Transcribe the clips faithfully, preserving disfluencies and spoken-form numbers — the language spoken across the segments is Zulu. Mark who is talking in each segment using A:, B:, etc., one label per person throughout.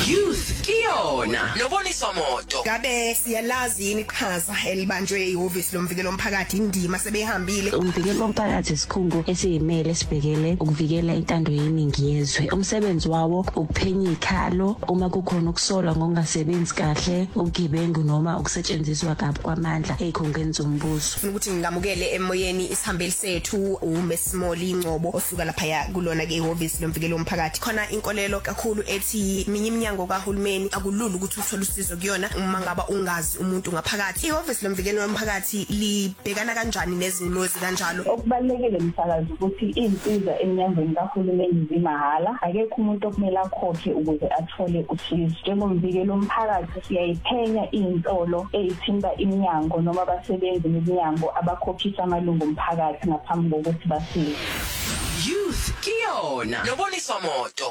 A: Youth Kiona noboniswa moto.
B: Ngabe siyalazi iqhaza elibanjwe ihhovisi lomvikelo womphakathi indima sebehambile.
C: Umvikelo womphakathi isikhungo esiyimele esibhekele ukuvikela intando yeningi yezwe. Umsebenzi wawo ukuphenya ikhalo uma kukhona ukusolwa ngokungasebenzi kahle, ubugebengu noma ukusetshenziswa kabi kwamandla ezikhungeni zombuso.
B: Ufuna ukuthi ngamukele emoyeni isihambeli sethu uMesimoli Ingcobo osuka lapha kulona ke ihhovisi lomvikelo womphakathi. Khona inkolelo kakhulu ethi minye iminyango kahulumeni akulula ukuthi uthole usizo kuyona uma ngaba ungazi umuntu ngaphakathi. Ihhovisi lomvikelo womphakathi libhekana kanjani nezimo ezikanjalo?
D: Okubalekile msakazi ukuthi izinsiza eminyangweni kahulumeni zimahala, akekho umuntu okumele akhokhe ukuze athole usizo. Njengomvikelo womphakathi siyayiphenya izintolo ezithinta iminyango noma abasebenzi beminyango abakhokhisa amalungu omphakathi ngaphambi kokuthi basize.
A: Youth Kiona noboniswa moto.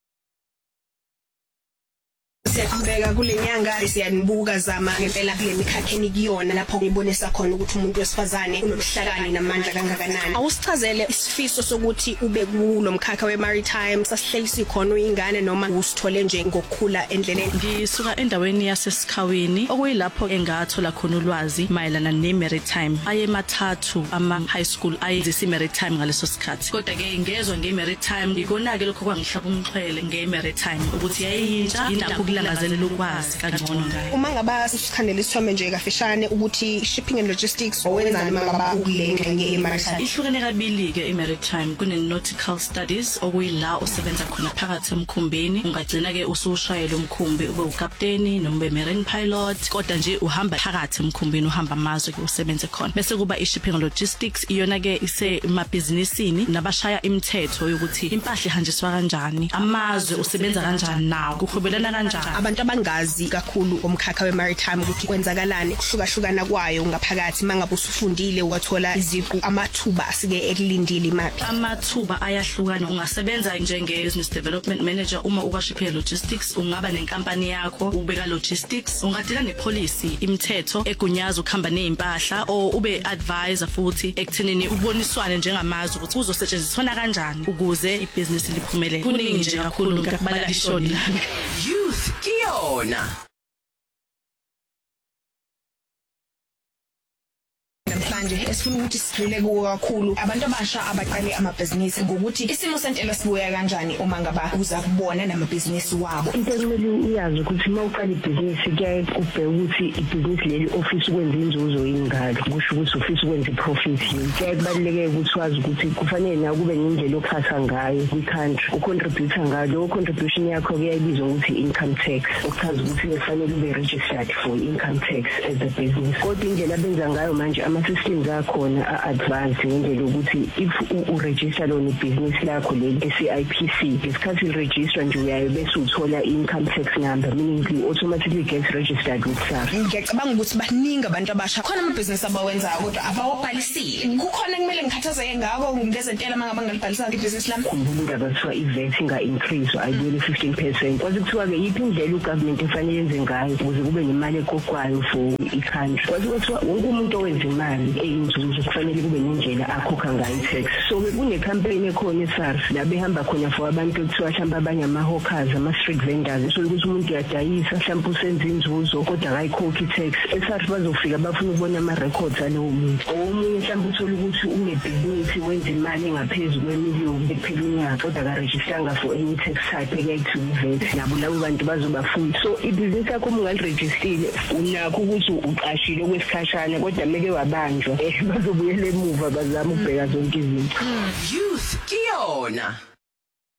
B: Siyaqhubeka kule nyanga siyanibuka zama ngempela kule mikhakheni kuyona lapho ngibonisa khona ukuthi umuntu wesifazane unobuhlakani namandla kangakanani. Awusichazele isifiso sokuthi ube kulo mkhakha we-maritime sasihlelisi khona uyingane noma usithole nje ngokukhula endleleni?
E: Ngisuka endaweni yaseSikhaweni okuyilapho engathola khona ulwazi mayelana ne-maritime. Aye mathathu ama high school ayizisi maritime ngaleso sikhathi. Kodwa ke ngezwe nge-maritime ngikona ke lokho kwangihlaba umxhwele nge-maritime ukuthi yayintsha inakho ngazelela ukwazi kangcono ngayo.
B: Uma ngaba sikhandela isithome nje kafishane ukuthi shipping and logistics owenzani mangaba ukule ngxenye ye-maritime?
E: Ihlukene kabili ke i-maritime kune nautical studies okuyila usebenza khona phakathi emkhumbeni, ungagcina ke usushayela umkhumbi ube ukapteni noma ube marine pilot, kodwa nje uhamba phakathi emkhumbeni uhamba amazwe ke usebenze khona. Bese kuba i-shipping and logistics iyona ke ise emabhizinisini nabashaya imithetho yokuthi impahla ihanjiswa kanjani, amazwe usebenza kanjani nawo, kuhwebelana kanjani.
B: Abantu abangazi kakhulu omkhakha we-maritime ukuthi kwenzakalani kuhlukahlukana kwayo ngaphakathi mangabe usufundile ukathola iziqu, amathuba asike ekulindile imaphi?
E: Amathuba ayahlukana. Ungasebenza njenge business development manager uma ukwashipping logistics, ungaba nenkampani yakho ubeka logistics, ungadila nepolicy imithetho egunyaza ukuhamba nezimpahla, o ube advisor futhi ekuthenini uboniswane njengamazwe ukuthi uzosetshenziswana kanjani ukuze ibusiness liphumelele. Kuningi nje kakhulu ngakubala lishoni la.
A: Youth Kiona.
B: Manje esifuna ukuthi sidlule kuwo kakhulu abantu abasha abaqale amabhizinisi ngokuthi isimo sentela sibuya kanjani uma ngaba uza kubona namabhizinisi wabo.
F: Into ekumele uyazi ukuthi uma uqala ibhizinisi kuyaye kubheka ukuthi ibhizinisi leli office ukwenza inzuzo yingalo, kusho ukuthi office ukwenza profit. Kuyaye kubaluleke ukuthi wazi ukuthi kufanele na kube nendlela yokuphatha ngayo kwi-country, ucontribute ngayo. Lo contribution yakho kuyayibizwa ukuthi income tax, okuchaza ukuthi kufanele ube registered for income tax as a business. Kodwa indlela abenza ngayo manje ama-system zakhona a-advance ngendlela ukuthi if uregister lona ibhizinisi lakho leli e-C I P C, ngesikhathi uregister nje uyaye bese uthola income tax number, meaning you automatically gets registered with S A R S.
B: Ngiyacabanga ukuthi baningi abantu abasha khona amabhizinisi abawenzayo kodwa abawabhalisile. Kukhona kumele ngikhathazeke ngako ngezentela mangaba ngalibhalisanga ibhizinisi lami.
F: Khumbula indaba kuthiwa i-V A T inga-increase ayibuyele fifteen percent. Kwazi kuthiwa-ke yiphi indlela ugovernment efanele yenze ngayo ukuze kube nemali ekhokhwayo for i-country. Kwazi kuthiwa wonke umuntu owenza imali eyinzuzo kufanele kube nendlela akhokha ngayo i-tax. So kune-campaign ekhona e-S A R S la behamba khona for abantu ekuthiwa mhlawumbe abanye ama-hawkers, ama-street vendors, so ukuthi umuntu uyadayisa mhlawumbe usenza inzuzo kodwa akayikhokhi i-tax. E-S A R S bazofika bafuna ukubona ama-records alowo muntu. Omunye mhlawumbe uthole ukuthi unebhizinisi wenza imali engaphezulu kwemiliyoni ekuphela unyaka kodwa akarejistanga for any tax type ekuyayithi i-V A T, nabo labo bantu bazobafuna. So ibhizinisi yakho uma ungalirejistile unakho ukuthi uqashile okwesikhashana kodwa kumele wabanjwa bazobuyela emuva bazama ukubheka zonke izinto.
A: Youth Kiona.